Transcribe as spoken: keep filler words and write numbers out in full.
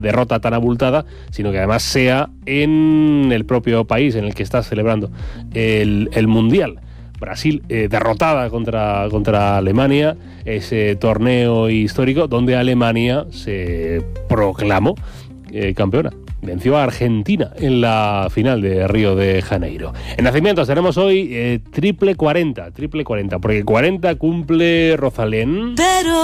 derrota tan abultada, sino que además sea en el propio país en el que está celebrando el, el Mundial. Brasil eh, derrotada contra, contra Alemania, ese torneo histórico donde Alemania se proclamó eh, campeona. Venció a Argentina en la final de Río de Janeiro. En nacimientos tenemos hoy eh, triple cuarenta, triple cuarenta, porque cuarenta cumple Rosalén. Pero